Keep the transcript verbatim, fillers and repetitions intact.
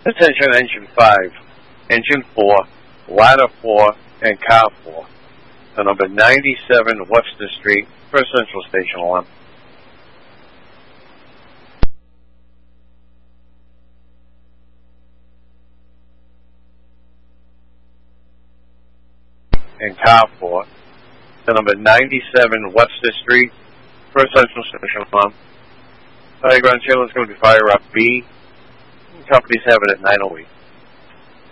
Attention Engine five, Engine four, Ladder four, and Car four. To number ninety-seven Webster Street for a Central Station alarm. And Car four. To number ninety-seven Webster Street for a Central Station alarm. Fire ground channel is going to be Fire Up B. Companies have it at nine oh eight.